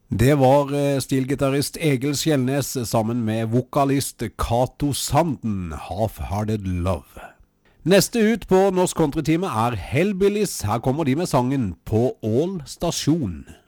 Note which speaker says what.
Speaker 1: Det var stilgitarist Egil Skjelnes sammen med vokalist Kato Sanden, Half-Hearted Love. Neste ut på Norsk Countrytime er Hellbillies. Her kommer de med sangen På Ål Stasjon.